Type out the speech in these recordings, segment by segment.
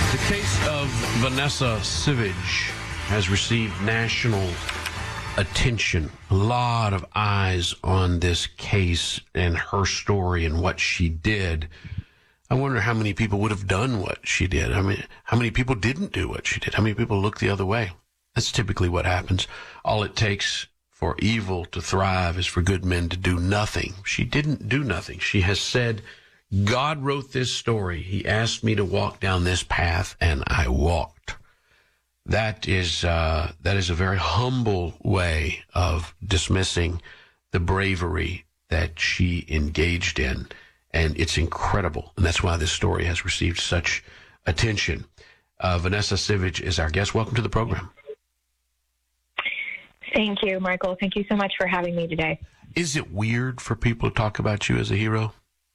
The case of Vanessa Savage has received national attention. A lot of eyes on this case and her story and what she did. I wonder how many people would have done what she did. I mean, how many people didn't do what she did? How many people looked the other way? That's typically what happens. All it takes for evil to thrive is for good men to do nothing. She didn't do nothing. She has said, God wrote this story. He asked me to walk down this path, and I walked. That is a very humble way of dismissing the bravery that she engaged in, and it's incredible. And that's why this story has received such attention. Vanessa Savage is our guest. Welcome to the program. Thank you, Michael. Thank you so much for having me today. Is it weird for people to talk about you as a hero?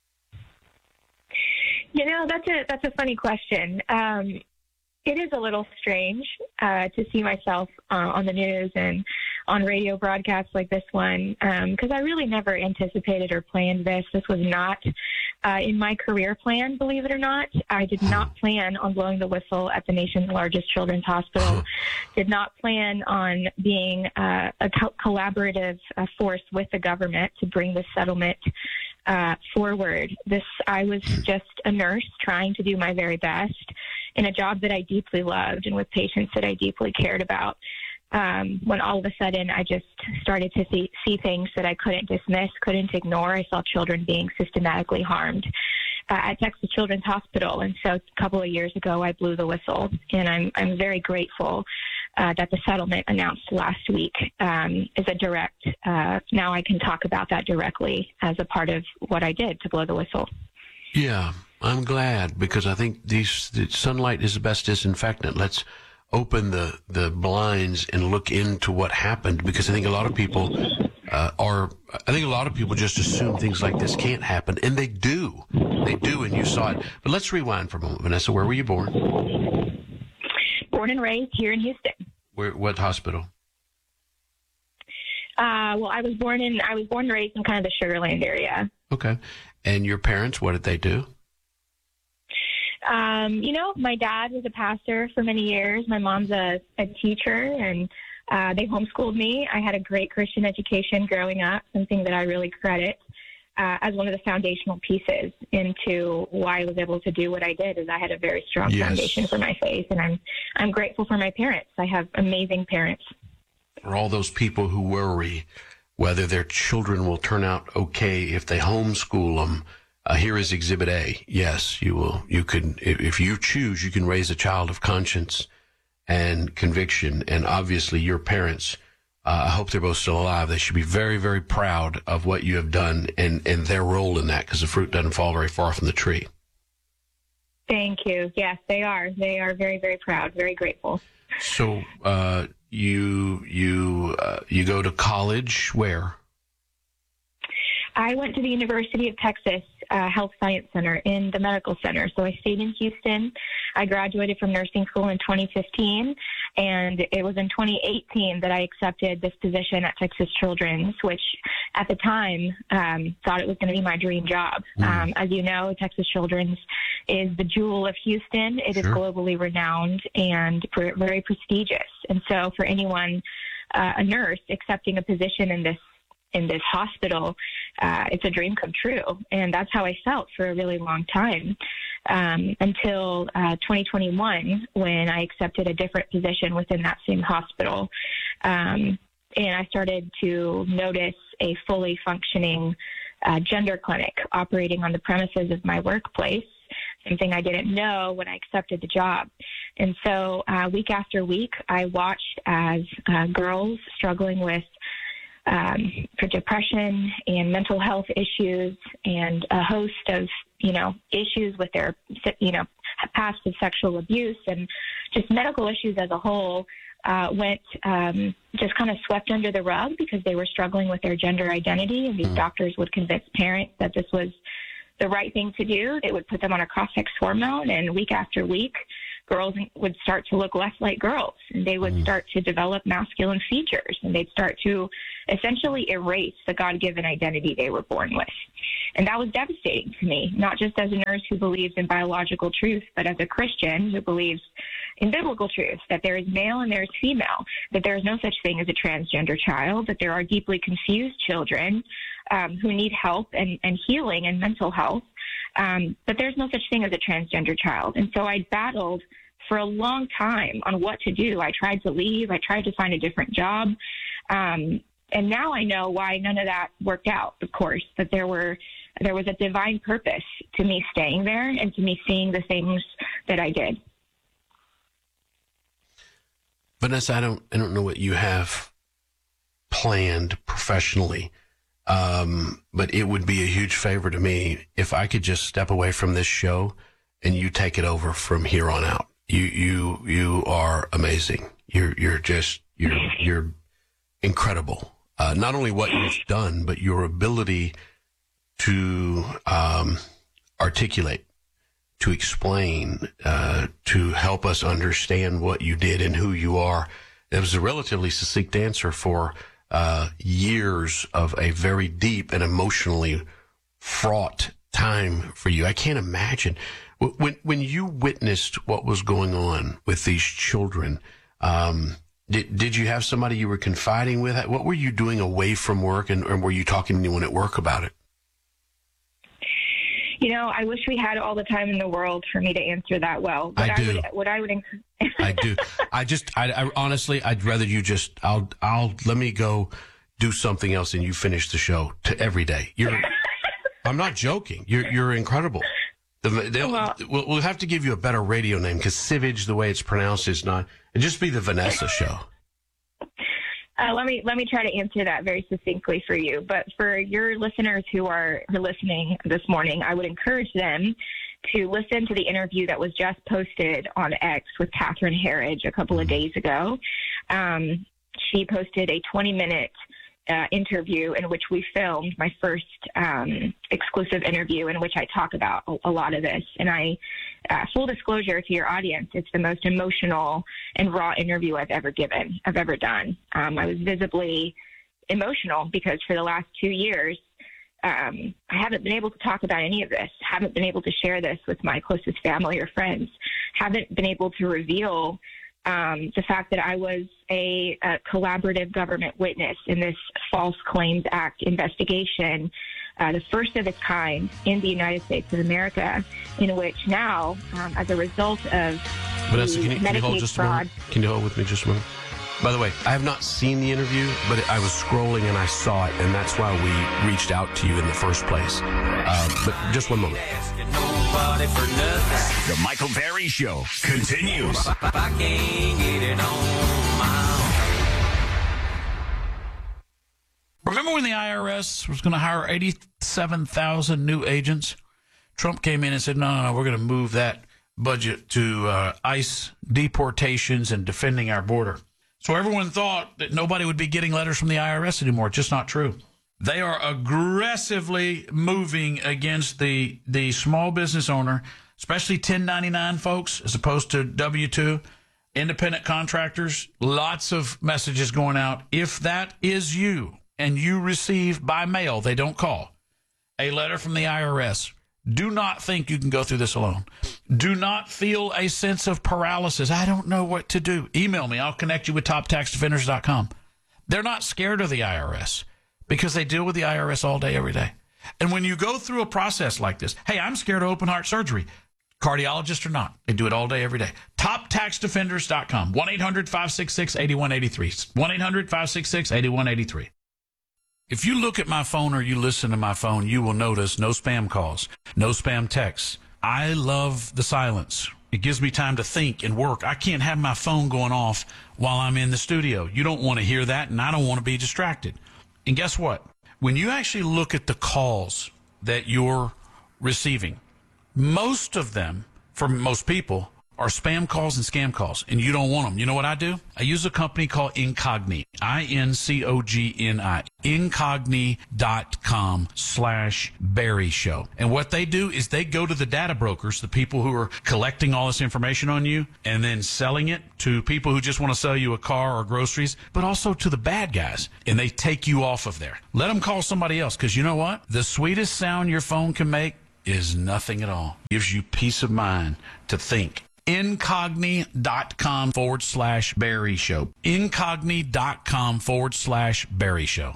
You know, that's a funny question. It is a little strange to see myself on the news and on radio broadcasts like this one, because I really never anticipated or planned this. This was not in my career plan, believe it or not. I did not plan on blowing the whistle at the nation's largest children's hospital. Did not plan on being a collaborative force with the government to bring this settlement forward. I was just a nurse trying to do my very best in a job that I deeply loved and with patients that I deeply cared about. When all of a sudden I just started to see things that I couldn't dismiss, couldn't ignore. I saw children being systematically harmed at Texas Children's Hospital. And so a couple of years ago, I blew the whistle, and I'm very grateful that the settlement announced last week is a direct, now I can talk about that directly as a part of what I did to blow the whistle. Yeah, I'm glad, because I think the sunlight is the best disinfectant. Let's open the blinds and look into what happened, because I think a lot of people just assume things like this can't happen, and they do. They do, and you saw it. But let's rewind for a moment. Vanessa, where were you born? Born and raised here in Houston. What hospital? Well, I was born and raised in kind of the Sugar Land area. Okay. And your parents, what did they do? You know, my dad was a pastor for many years. My mom's a teacher, and they homeschooled me. I had a great Christian education growing up, something that I really credit as one of the foundational pieces into why I was able to do what I did. Is I had a very strong foundation for my faith, and I'm grateful for my parents. I have amazing parents. For all those people who worry whether their children will turn out okay if they homeschool them, here is Exhibit A. Yes, you will. You can, if you choose, you can raise a child of conscience and conviction. And obviously, your parents, I hope they're both still alive. They should be very, very proud of what you have done and their role in that, because the fruit doesn't fall very far from the tree. Thank you. Yes, they are. They are very, very proud, very grateful. So you go to college where? I went to the University of Texas Health Science Center in the medical center. So I stayed in Houston. I graduated from nursing school in 2015, and it was in 2018 that I accepted this position at Texas Children's, which at the time thought it was going to be my dream job. As you know, Texas Children's is the jewel of Houston. It is globally renowned and very prestigious. And so for anyone, a nurse, accepting a position in this hospital, it's a dream come true. And that's how I felt for a really long time, until 2021, when I accepted a different position within that same hospital. And I started to notice a fully functioning gender clinic operating on the premises of my workplace, something I didn't know when I accepted the job. And so week after week, I watched as girls struggling with for depression and mental health issues and a host of, issues with their, past of sexual abuse and just medical issues as a whole, went just kind of swept under the rug because they were struggling with their gender identity. And these doctors would convince parents that this was the right thing to do. They would put them on a cross-sex hormone, and week after week, girls would start to look less like girls, and they would start to develop masculine features, and they'd start to essentially erase the God-given identity they were born with. And that was devastating to me, not just as a nurse who believes in biological truth, but as a Christian who believes in biblical truth, that there is male and there is female, that there is no such thing as a transgender child, that there are deeply confused children who need help and healing and mental health, but there's no such thing as a transgender child. And so I battled for a long time on what to do. I tried to leave. I tried to find a different job. And now I know why none of that worked out, of course, that there was a divine purpose to me staying there and to me seeing the things that I did. Vanessa, I don't know what you have planned professionally, but it would be a huge favor to me if I could just step away from this show and you take it over from here on out. You are amazing. You're incredible. Not only what you've done, but your ability to articulate, to explain, to help us understand what you did and who you are. It was a relatively succinct answer for years of a very deep and emotionally fraught time for you. I can't imagine. When you witnessed what was going on with these children, did you have somebody you were confiding with? What were you doing away from work, and were you talking to anyone at work about it? I wish we had all the time in the world for me to answer that well. But I do. I do. I honestly, I'd rather you just, let me go do something else and you finish the show every day. I'm not joking. You're incredible. We'll have to give you a better radio name, because Sivage, the way it's pronounced, is not. It'd just be the Vanessa Show. Let me try to answer that very succinctly for you. But for your listeners who are listening this morning, I would encourage them to listen to the interview that was just posted on X with Catherine Herridge a couple of days ago. She posted a 20-minute interview in which we filmed my first exclusive interview, in which I talk about a lot of this. And full disclosure to your audience, it's the most emotional and raw interview I've ever done. I was visibly emotional because for the last 2 years, I haven't been able to talk about any of this, haven't been able to share this with my closest family or friends, haven't been able to reveal the fact that I was a collaborative government witness in this False Claims Act investigation, the first of its kind in the United States of America, in which now, as a result of Vanessa, can you hold just a moment? Can you hold with me just a moment? By the way, I have not seen the interview, but I was scrolling and I saw it, and that's why we reached out to you in the first place. But just one moment. The Michael Berry Show continues. Remember when the IRS was going to hire 87,000 new agents? Trump came in and said, no, we're going to move that budget to ICE deportations and defending our border. So everyone thought that nobody would be getting letters from the IRS anymore. It's just not true. They are aggressively moving against the small business owner, especially 1099 folks, as opposed to W-2, independent contractors. Lots of messages going out. If that is you and you receive by mail, they don't call, a letter from the IRS, do not think you can go through this alone. Do not feel a sense of paralysis. I don't know what to do. Email me. I'll connect you with toptaxdefenders.com. They're not scared of the IRS because they deal with the IRS all day, every day. And when you go through a process like this, hey, I'm scared of open heart surgery. Cardiologist or not, they do it all day, every day. Toptaxdefenders.com. 1-800-566-8183. 1-800-566-8183. If you look at my phone or you listen to my phone, you will notice no spam calls, no spam texts. I love the silence. It gives me time to think and work. I can't have my phone going off while I'm in the studio. You don't want to hear that, and I don't want to be distracted. And guess what? When you actually look at the calls that you're receiving, most of them, for most people, are spam calls and scam calls, and you don't want them. You know what I do? I use a company called Incogni, Incogni, incogni.com/Barry Show. And what they do is they go to the data brokers, the people who are collecting all this information on you, and then selling it to people who just want to sell you a car or groceries, but also to the bad guys, and they take you off of there. Let them call somebody else, because you know what? The sweetest sound your phone can make is nothing at all. Gives you peace of mind to think. Incogni.com/Barry Show. Incogni.com/Barry Show.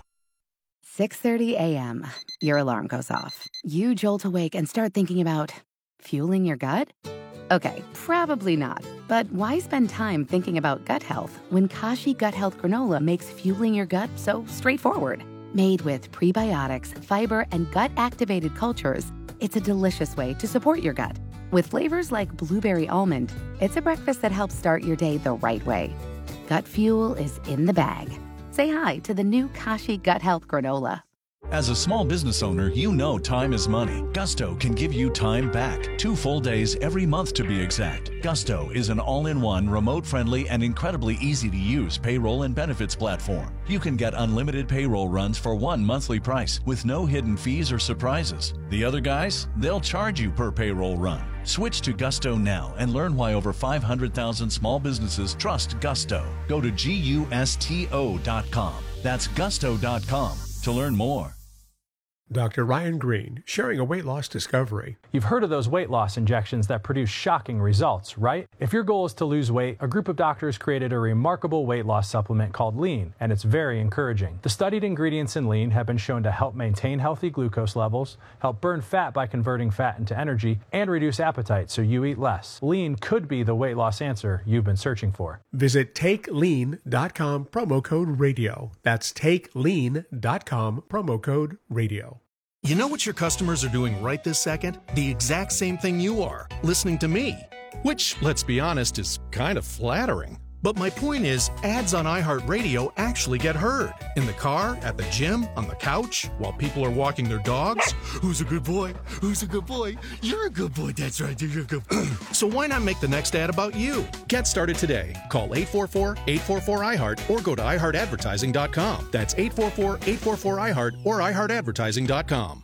6:30 a.m. Your alarm goes off. You jolt awake and start thinking about fueling your gut? Okay, probably not. But why spend time thinking about gut health when Kashi Gut Health Granola makes fueling your gut so straightforward? Made with prebiotics, fiber, and gut-activated cultures, it's a delicious way to support your gut. With flavors like blueberry almond, it's a breakfast that helps start your day the right way. Gut fuel is in the bag. Say hi to the new Kashi Gut Health Granola. As a small business owner, you know time is money. Gusto can give you time back. 2 full days every month to be exact. Gusto is an all-in-one, remote-friendly, and incredibly easy-to-use payroll and benefits platform. You can get unlimited payroll runs for one monthly price with no hidden fees or surprises. The other guys, they'll charge you per payroll run. Switch to Gusto now and learn why over 500,000 small businesses trust Gusto. Go to GUSTO.com. That's Gusto.com to learn more. Dr. Ryan Green, sharing a weight loss discovery. You've heard of those weight loss injections that produce shocking results, right? If your goal is to lose weight, a group of doctors created a remarkable weight loss supplement called Lean, and it's very encouraging. The studied ingredients in Lean have been shown to help maintain healthy glucose levels, help burn fat by converting fat into energy, and reduce appetite so you eat less. Lean could be the weight loss answer you've been searching for. Visit TakeLean.com, promo code radio. That's TakeLean.com, promo code radio. You know what your customers are doing right this second? The exact same thing you are, listening to me. Which, let's be honest, is kind of flattering. But my point is, ads on iHeartRadio actually get heard. In the car, at the gym, on the couch, while people are walking their dogs. Who's a good boy? Who's a good boy? You're a good boy. That's right. You're a good boy. So why not make the next ad about you? Get started today. Call 844-844-iHeart or go to iHeartAdvertising.com. That's 844-844-iHeart or iHeartAdvertising.com.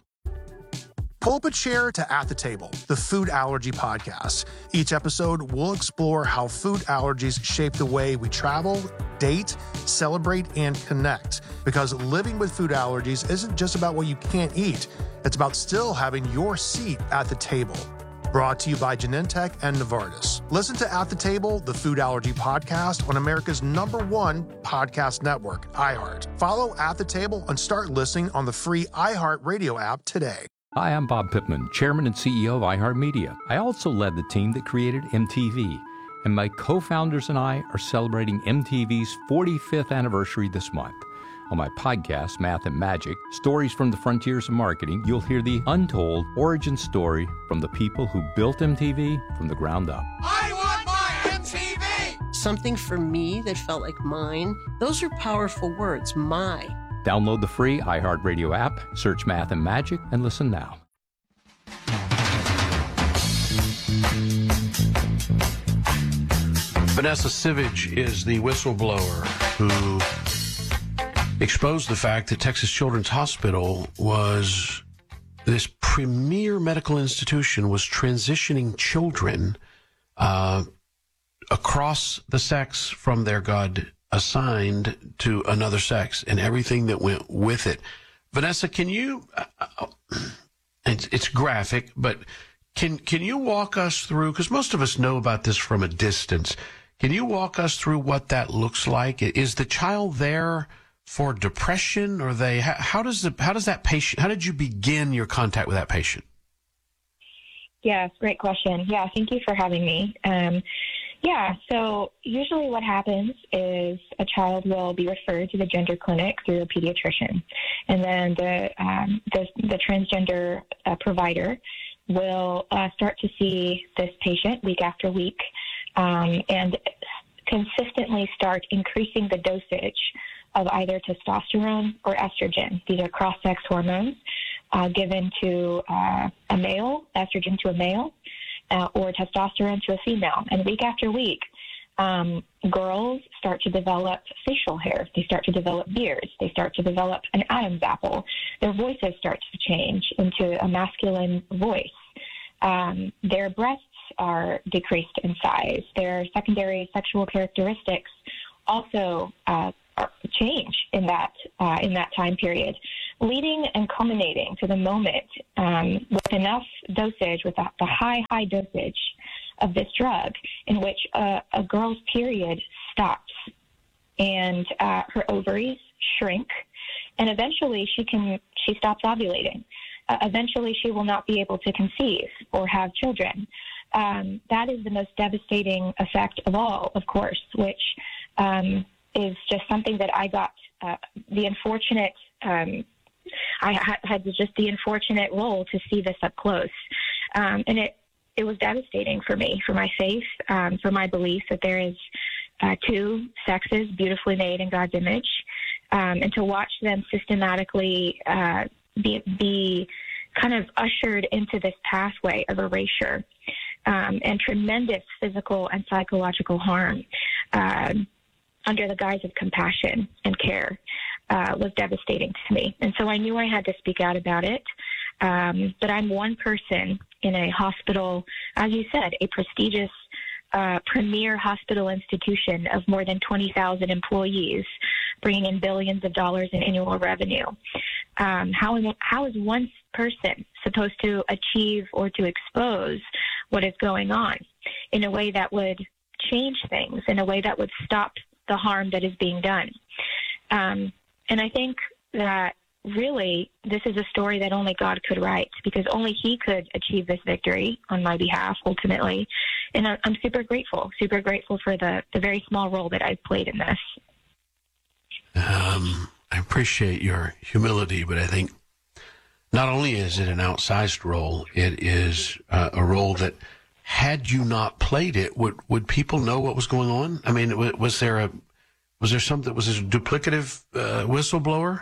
Pulpit Chair to At the Table, the Food Allergy Podcast. Each episode, we'll explore how food allergies shape the way we travel, date, celebrate, and connect. Because living with food allergies isn't just about what you can't eat. It's about still having your seat at the table. Brought to you by Genentech and Novartis. Listen to At the Table, the Food Allergy Podcast on America's #1 podcast network, iHeart. Follow At the Table and start listening on the free iHeart Radio app today. Hi, I'm Bob Pittman, Chairman and CEO of iHeartMedia. I also led the team that created MTV, and my co-founders and I are celebrating MTV's 45th anniversary this month. On my podcast, Math and Magic, Stories from the Frontiers of Marketing, you'll hear the untold origin story from the people who built MTV from the ground up. I want my MTV! Something for me that felt like mine. Those are powerful words, my. Download the free iHeartRadio app, search Math and Magic, and listen now. Vanessa Sivage is the whistleblower who exposed the fact that Texas Children's Hospital was this premier medical institution was transitioning children across the sex from their God assigned to another sex and everything that went with it. Vanessa, can you, it's graphic, but can you walk us through, because most of us know about this from a distance, can you walk us through what that looks like? Is the child there for depression, or how does that patient, how did you begin your contact with that patient? Yes, great question. Yeah, thank you for having me. So usually what happens is a child will be referred to the gender clinic through a pediatrician, and then the transgender provider will start to see this patient week after week and consistently start increasing the dosage of either testosterone or estrogen. These are cross-sex hormones given to a male, estrogen to a male, or testosterone to a female. And week after week, girls start to develop facial hair. They start to develop beards. They start to develop an Adam's apple. Their voices start to change into a masculine voice. Their breasts are decreased in size. Their secondary sexual characteristics also change in that time period, leading and culminating to the moment with enough dosage, with the high dosage of this drug, in which a girl's period stops and her ovaries shrink, and eventually she stops ovulating. Eventually, she will not be able to conceive or have children. That is the most devastating effect of all, of course, which is just something that I got the unfortunate. I had just the unfortunate role to see this up close, and it was devastating for me, for my faith, for my belief that there is two sexes beautifully made in God's image, and to watch them systematically be kind of ushered into this pathway of erasure and tremendous physical and psychological harm under the guise of compassion and care was devastating to me. And so I knew I had to speak out about it. But I'm one person in a hospital, as you said, a prestigious premier hospital institution of more than 20,000 employees, bringing in billions of dollars in annual revenue. How is one person supposed to achieve or to expose what is going on in a way that would change things, in a way that would stop the harm that is being done? And I think that really this is a story that only God could write, because only He could achieve this victory on my behalf ultimately. And I'm super grateful for the very small role that I've played in this. I appreciate your humility, but I think not only is it an outsized role, it is a role that, had you not played it, would people know what was going on? I mean, was there a duplicative whistleblower?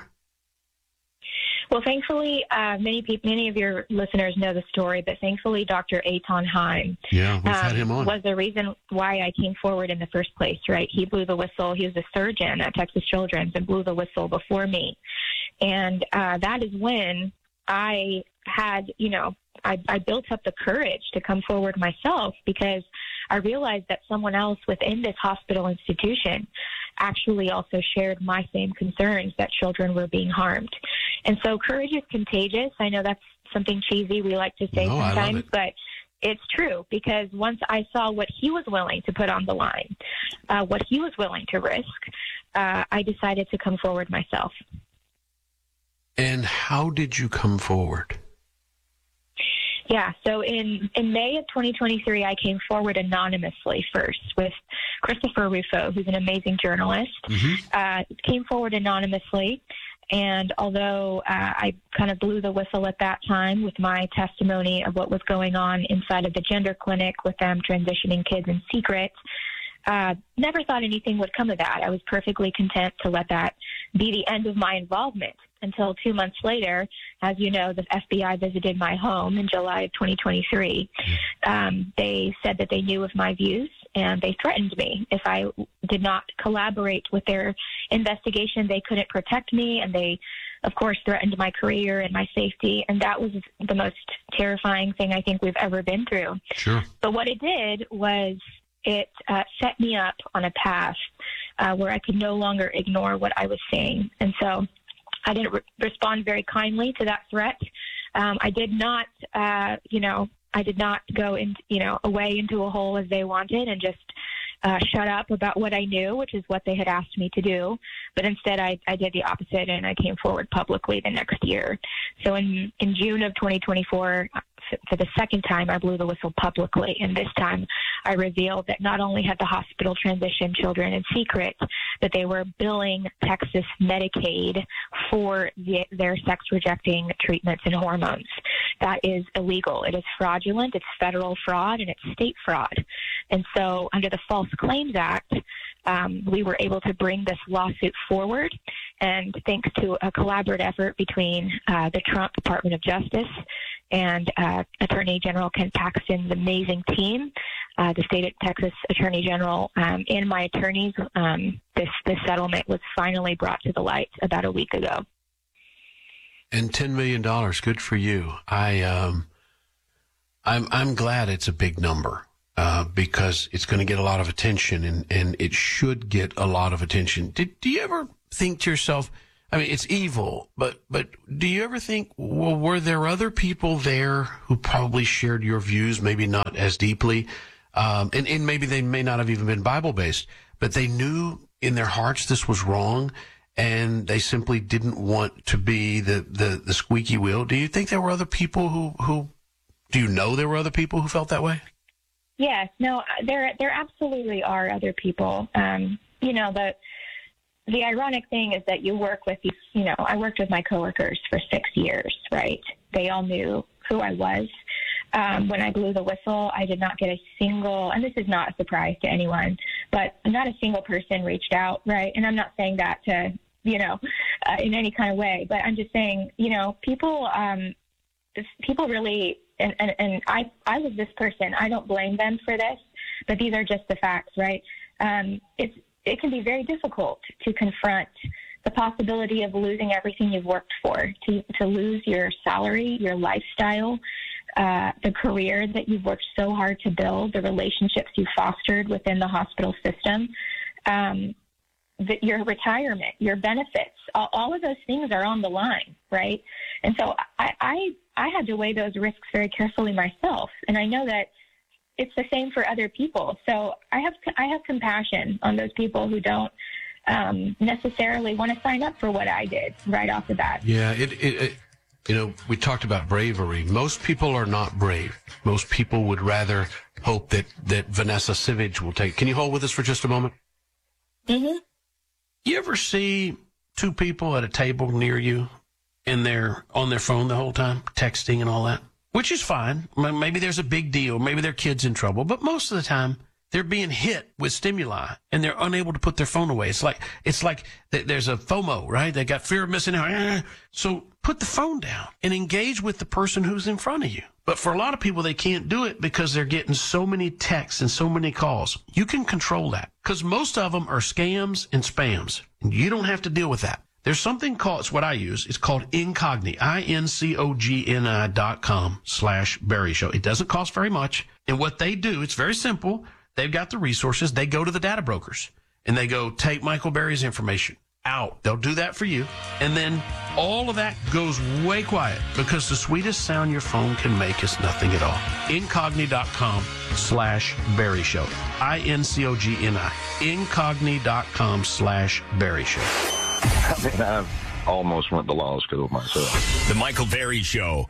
Well, thankfully, many of your listeners know the story, but thankfully, Dr. Eitan Heim we've had him on. Was the reason why I came forward in the first place, right? He blew the whistle. He was a surgeon at Texas Children's and blew the whistle before me. And that is when I had, I built up the courage to come forward myself, because I realized that someone else within this hospital institution actually also shared my same concerns, that children were being harmed. And so courage is contagious. I know that's something cheesy we like to say sometimes, but it's true, because once I saw what he was willing to put on the line, what he was willing to risk, I decided to come forward myself. And how did you come forward? Yeah, so in May of 2023, I came forward anonymously first with Christopher Rufo, who's an amazing journalist. Came forward anonymously, and although I kind of blew the whistle at that time with my testimony of what was going on inside of the gender clinic with them transitioning kids in secret, never thought anything would come of that. I was perfectly content to let that be the end of my involvement, until 2 months later, as you know, the FBI visited my home in July of 2023. They said that they knew of my views, and they threatened me. If I did not collaborate with their investigation, they couldn't protect me, and they, of course, threatened my career and my safety, and that was the most terrifying thing I think we've ever been through. Sure. But what it did was it set me up on a path where I could no longer ignore what I was seeing. And so I didn't respond very kindly to that threat. I did not, I did not go away into a hole as they wanted and just shut up about what I knew, which is what they had asked me to do. But instead, I did the opposite, and I came forward publicly the next year. So in June of 2024, for the second time, I blew the whistle publicly, and this time I revealed that not only had the hospital transitioned children in secret, but they were billing Texas Medicaid for their sex-rejecting treatments and hormones. That is illegal. It is fraudulent. It's federal fraud, and it's state fraud. And so under the False Claims Act, we were able to bring this lawsuit forward, and thanks to a collaborative effort between the Trump Department of Justice and Attorney General Ken Paxton's amazing team, the state of Texas Attorney General, and my attorneys, this settlement was finally brought to the light about a week ago. And $10 million, good for you. I'm glad it's a big number because it's going to get a lot of attention, and it should get a lot of attention. Do you ever think to yourself, I mean, it's evil, but do you ever think, well, were there other people there who probably shared your views, maybe not as deeply, and maybe they may not have even been Bible-based, but they knew in their hearts this was wrong, and they simply didn't want to be the squeaky wheel? Do you think there were other people who do you know there were other people who felt that way? Yes, no, there absolutely are other people. The ironic thing is that you work with these, I worked with my coworkers for 6 years, right? They all knew who I was. When I blew the whistle, I did not get a single, and this is not a surprise to anyone, but not a single person reached out, right? And I'm not saying that to, in any kind of way, but I'm just saying, people really, and I was this person. I don't blame them for this, but these are just the facts, right? It can be very difficult to confront the possibility of losing everything you've worked for, to lose your salary, your lifestyle, the career that you've worked so hard to build, the relationships you fostered within the hospital system, your retirement, your benefits, all of those things are on the line, right? And so I had to weigh those risks very carefully myself, and I know that it's the same for other people. So I have compassion on those people who don't necessarily want to sign up for what I did right off the bat. Yeah, we talked about bravery. Most people are not brave. Most people would rather hope that Vanessa Sivage will take. Can you hold with us for just a moment? Mm-hmm. You ever see two people at a table near you and they're on their phone the whole time, texting and all that? Which is fine. Maybe there's a big deal. Maybe their kid's in trouble. But most of the time, they're being hit with stimuli, and they're unable to put their phone away. It's like there's a FOMO, right? They got fear of missing out. So put the phone down and engage with the person who's in front of you. But for a lot of people, they can't do it because they're getting so many texts and so many calls. You can control that because most of them are scams and spams. And you don't have to deal with that. There's something called, it's what I use, it's called Incogni, INCOGNI.com/Barry Show. It doesn't cost very much. And what they do, it's very simple. They've got the resources. They go to the data brokers and they go, take Michael Berry's information out. They'll do that for you. And then all of that goes way quiet because the sweetest sound your phone can make is nothing at all. Incogni.com/Barry Show. INCOGNI. Incogni.com/Barry Show. I mean, I almost went to law school myself. The Michael Berry Show.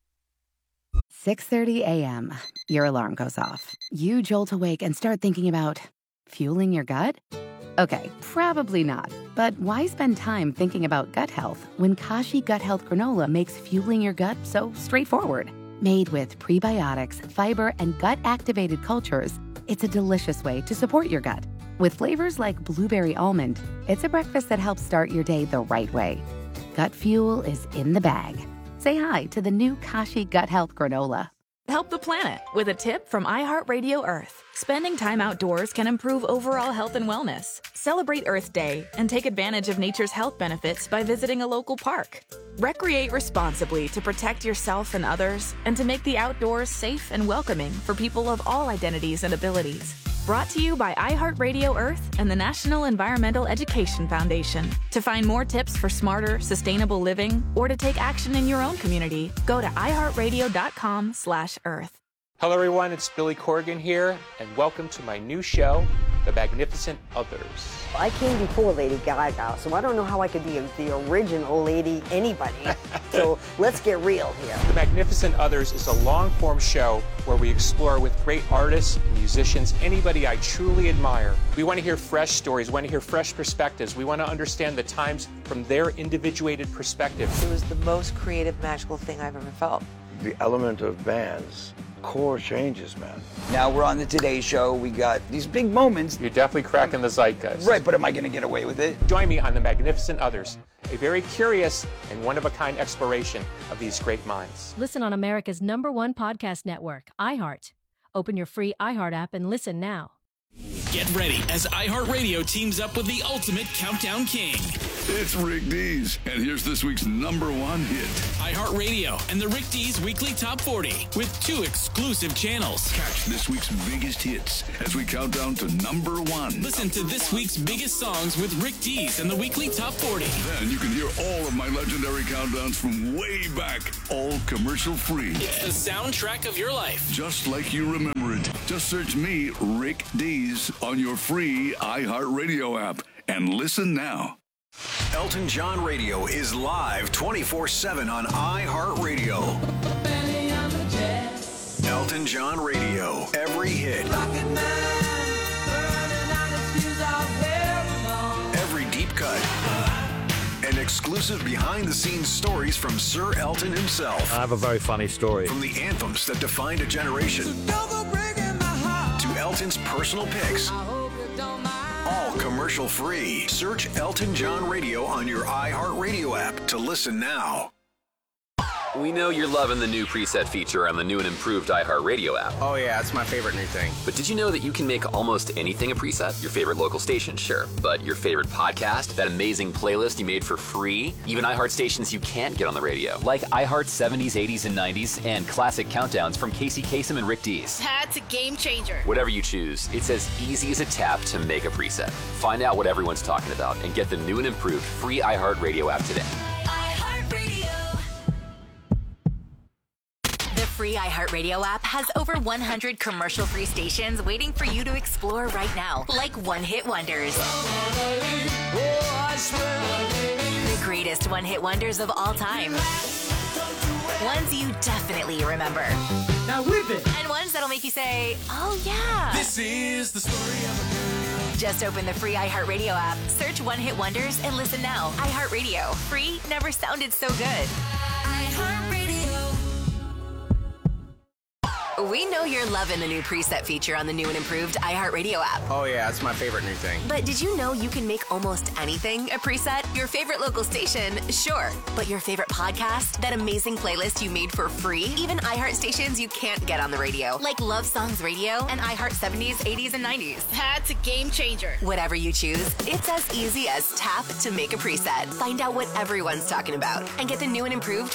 6:30 a.m. Your alarm goes off. You jolt awake and start thinking about fueling your gut? Okay, probably not. But why spend time thinking about gut health when Kashi Gut Health Granola makes fueling your gut so straightforward? Made with prebiotics, fiber, and gut-activated cultures, it's a delicious way to support your gut. With flavors like blueberry almond, it's a breakfast that helps start your day the right way. Gut fuel is in the bag. Say hi to the new Kashi Gut Health Granola. Help the planet with a tip from iHeartRadio Earth. Spending time outdoors can improve overall health and wellness. Celebrate Earth Day and take advantage of nature's health benefits by visiting a local park. Recreate responsibly to protect yourself and others and to make the outdoors safe and welcoming for people of all identities and abilities. Brought to you by iHeartRadio Earth and the National Environmental Education Foundation. To find more tips for smarter, sustainable living or to take action in your own community, go to iHeartRadio.com/Earth. Hello, everyone. It's Billy Corgan here, and welcome to my new show, The Magnificent Others. I came before Lady Gaga, so I don't know how I could be the original Lady anybody. So let's get real here. The Magnificent Others is a long-form show where we explore with great artists, musicians, anybody I truly admire. We want to hear fresh stories, we want to hear fresh perspectives. We want to understand the times from their individuated perspective. It was the most creative, magical thing I've ever felt. The element of bands. Core changes, man. Now we're on the Today Show. We got these big moments. You're definitely cracking the zeitgeist. Right, but am I going to get away with it? Join me on The Magnificent Others. a very curious and one-of-a-kind exploration of these great minds. Listen on America's #1 podcast network, iHeart. Open your free iHeart app and listen now. Get ready as iHeartRadio teams up with the ultimate countdown king. It's Rick Dees, and here's this week's #1 hit. iHeartRadio and the Rick Dees Weekly Top 40 with 2 exclusive channels. Catch this week's biggest hits as we count down to #1. Listen to this week's biggest songs with Rick Dees and the Weekly Top 40. Then you can hear all of my legendary countdowns from way back, all commercial free. It's the soundtrack of your life. Just like you remember it. Just search me, Rick Dees, on your free iHeartRadio app and listen now. Elton John Radio is live 24/7 on iHeartRadio. Elton John Radio, every hit. Every deep cut. And exclusive behind-the-scenes stories from Sir Elton himself. I have a very funny story. From the anthems that defined a generation to Elton's personal picks. All commercial free. Search Elton John Radio on your iHeartRadio app to listen now. We know you're loving the new preset feature on the new and improved iHeartRadio app. Oh yeah, it's my favorite new thing. But did you know that you can make almost anything a preset? Your favorite local station, sure. But your favorite podcast, that amazing playlist you made for free, even iHeart stations you can't get on the radio, like iHeart 70s, 80s, and 90s, and classic countdowns from Casey Kasem and Rick Dees. That's a game changer. Whatever you choose, it's as easy as a tap to make a preset. Find out what everyone's talking about and get the new and improved free iHeartRadio app today. The free iHeartRadio app has over 100 commercial-free stations waiting for you to explore right now, like one-hit wonders. The greatest one-hit wonders of all time. Ones you definitely remember. Now whip it! And ones that'll make you say, oh yeah. This is the story of a girl. Just open the free iHeartRadio app, search One Hit Wonders, and listen now. iHeartRadio. Free never sounded so good. iHeartRadio. We know you're loving the new preset feature on the new and improved iHeartRadio app. Oh yeah, it's my favorite new thing. But did you know you can make almost anything a preset? Your favorite local station, sure. But your favorite podcast, that amazing playlist you made for free? Even iHeart stations you can't get on the radio, like Love Songs Radio and iHeart 70s, 80s, and 90s. That's a game changer. Whatever you choose, it's as easy as tap to make a preset. Find out what everyone's talking about and get the new and improved